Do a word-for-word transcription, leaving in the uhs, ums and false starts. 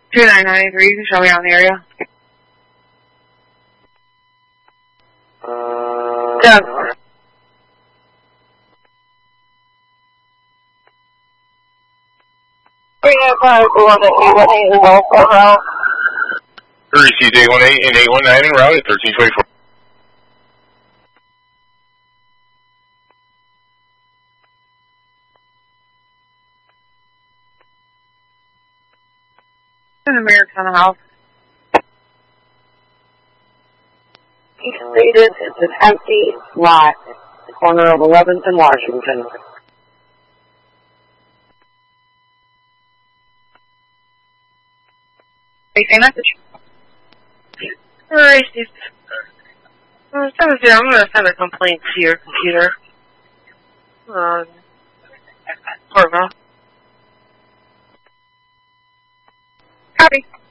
two nine nine three, you can show me around the area. Yeah. three nine five, one eight one eight, and roll for route. Received eight one eight and eight one nine en route at thirteen twenty-four. In the mirror on the house. He stated it's an empty lot, corner of eleventh and Washington. Anything message? Alright, Steve. I'm going to send a complaint to your computer. Um, Corvo. Copy.